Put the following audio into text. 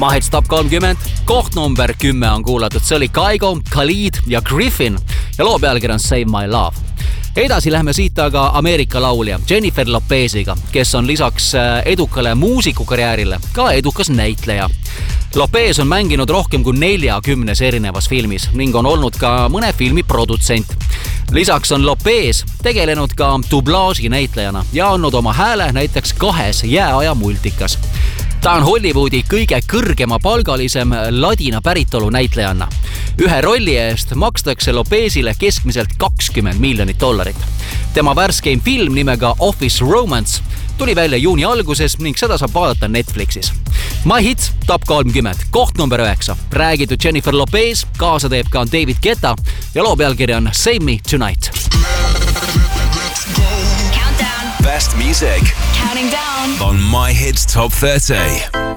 Mahits Top 30, koht number 10 on kuulatud. See oli Kaigo, Khalid ja Griffin ja loo pealkiri on Save My Love. Edasi lähme siit aga Ameerika laulja Jennifer Lopeziga, kes on lisaks edukale muusikukarjäärile ka edukas näitleja. Lopez on mänginud rohkem kui 40 erinevas filmis ning on olnud ka mõne filmi produtsent. Lisaks on Lopez tegelenud ka dublaaži näitlejana ja andnud oma hääle näiteks 2 jääaja multikas. Ta on Hollywoodi kõige kõrgema palgalisem ladina päritolu näitlejanna. Ühe rolli eest makstakse Lopezile keskmiselt $20 miljonit. Tema värskeim film nimega Office Romance tuli välja juuni alguses ning seda saab vaadata Netflixis. My Hits Top 30, koht number 9. Räägitud Jennifer Lopez, kaasa teeb ka David Guetta ja loo pealkiri on Save Me Tonight. Best music. Counting down on My Hits Top 30.